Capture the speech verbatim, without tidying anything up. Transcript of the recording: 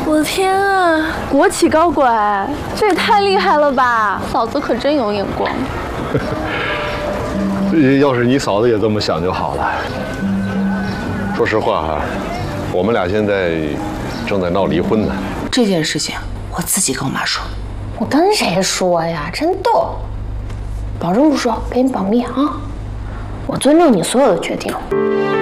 我的天啊，国企高管，这也太厉害了吧！嫂子可真有眼光。 要是你嫂子也这么想就好了。说实话哈，我们俩现在正在闹离婚呢。 这件事情我自己跟我妈说。 我跟谁说呀？真逗！保证不说，给你保密啊！我尊重你所有的决定。